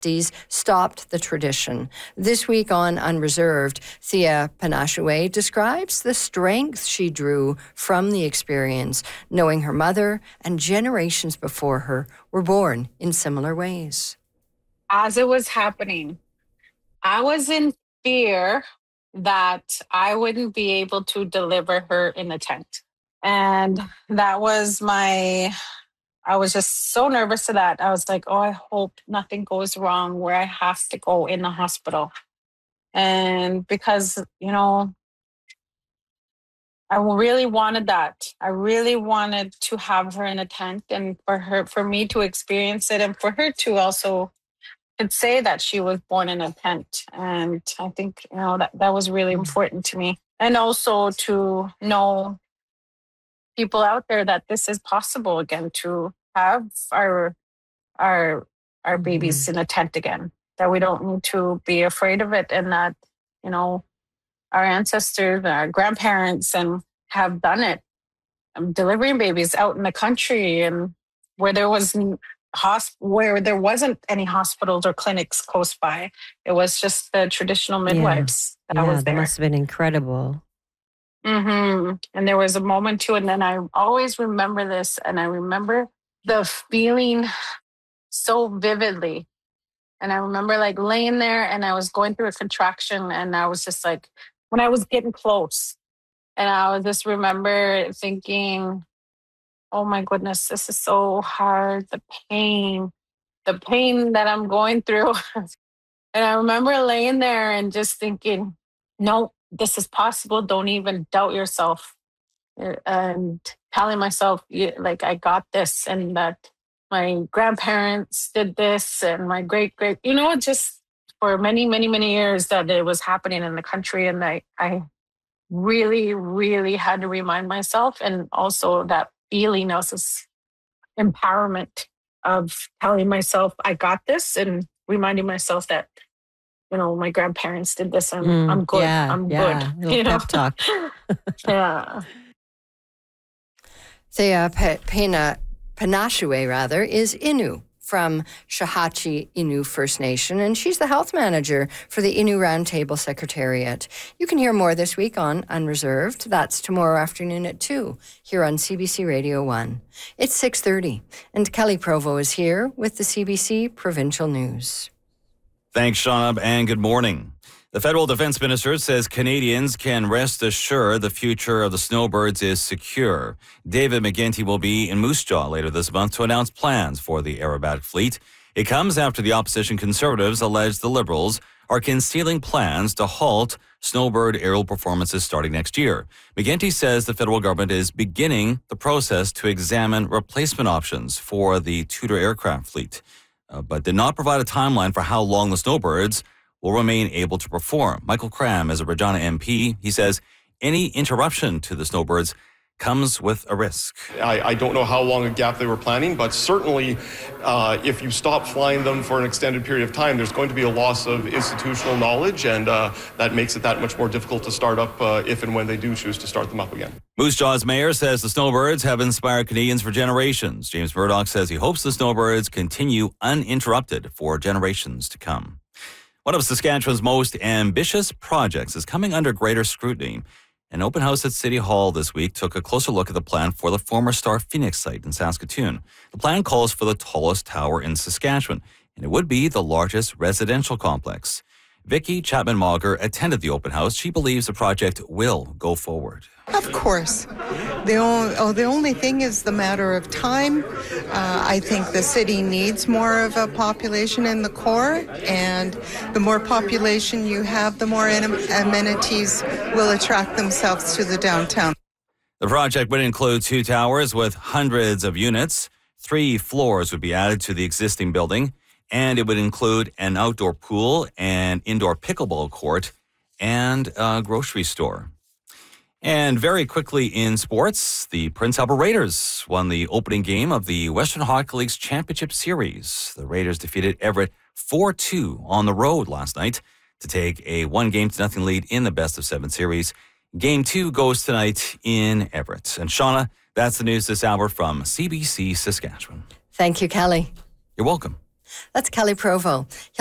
stopped the tradition. This week on Unreserved, Thea Panashue describes the strength she drew from the experience, knowing her mother and generations before her were born in similar ways. As it was happening, I was in fear that I wouldn't be able to deliver her in the tent. And that was I was just so nervous to that. I was like, oh, I hope nothing goes wrong where I have to go in the hospital. And because, I really wanted that. I really wanted to have her in a tent and for me to experience it and for her to also could say that she was born in a tent. And I think, that was really important to me. And also to know people out there that this is possible again, to have our babies in a tent again, that we don't need to be afraid of it, and that, our ancestors, our grandparents, and have done it, delivering babies out in the country and where there wasn't any hospitals or clinics close by. It was just the traditional midwives that was there. That must have been incredible. Mm-hmm. And there was a moment too, and then I always remember this, and I remember the feeling so vividly. And I remember laying there, and I was going through a contraction, and I was just when I was getting close, and I was just remember thinking, oh my goodness, this is so hard. The pain that I'm going through. And I remember laying there and just thinking, no, this is possible. Don't even doubt yourself. And telling myself, I got this, and that my grandparents did this, and my great, just for many, many, many years that it was happening in the country. And I really, really had to remind myself, and also that feeling of this empowerment of telling myself I got this, and reminding myself that, my grandparents did this, and I'm good. I'm good. Pep talk. Yeah. Thea Panashue, is Innu from Shahachi Innu First Nation, and she's the health manager for the Innu Roundtable Secretariat. You can hear more this week on Unreserved. That's tomorrow afternoon at 2 here on CBC Radio 1. It's 6:30, and Kelly Provo is here with the CBC Provincial News. Thanks, Shauna, and good morning. The federal defense minister says Canadians can rest assured the future of the snowbirds is secure. David McGuinty will be in Moose Jaw later this month to announce plans for the aerobatic fleet. It comes after the opposition Conservatives allege the Liberals are concealing plans to halt snowbird aerial performances starting next year. McGuinty says the federal government is beginning the process to examine replacement options for the Tudor aircraft fleet, but did not provide a timeline for how long the snowbirds will remain able to perform. Michael Cram is a Regina MP. He says any interruption to the snowbirds comes with a risk. I don't know how long a gap they were planning, but certainly if you stop flying them for an extended period of time, there's going to be a loss of institutional knowledge, and that makes it that much more difficult to start up if and when they do choose to start them up again. Moose Jaw's mayor says the snowbirds have inspired Canadians for generations. James Murdoch says he hopes the snowbirds continue uninterrupted for generations to come. One of Saskatchewan's most ambitious projects is coming under greater scrutiny. An open house at City Hall this week took a closer look at the plan for the former Star Phoenix site in Saskatoon. The plan calls for the tallest tower in Saskatchewan, and it would be the largest residential complex. Vicky Chapman-Mauger attended the open house. She believes the project will go forward. Of course. The only thing is the matter of time. I think the city needs more of a population in the core, and the more population you have, the more amenities will attract themselves to the downtown. The project would include 2 towers with hundreds of units. 3 floors would be added to the existing building, and it would include an outdoor pool, an indoor pickleball court, and a grocery store. And very quickly in sports, the Prince Albert Raiders won the opening game of the Western Hockey League's Championship Series. The Raiders defeated Everett 4-2 on the road last night to take a 1-0 lead in the best-of-7 series. Game 2 goes tonight in Everett. And Shauna, that's the news this hour from CBC Saskatchewan. Thank you, Kelly. You're welcome. That's Kelly Provo.